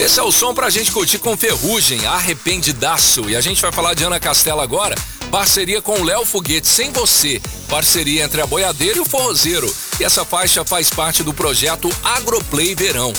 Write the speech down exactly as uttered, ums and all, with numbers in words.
Esse é o som pra gente curtir com Ferrugem, Arrependidaço. E a gente vai falar de Ana Castela agora, parceria com o Léo Foguete, Sem Você, parceria entre a boiadeira e o forrozeiro. E essa faixa faz parte do projeto Agroplay Verão.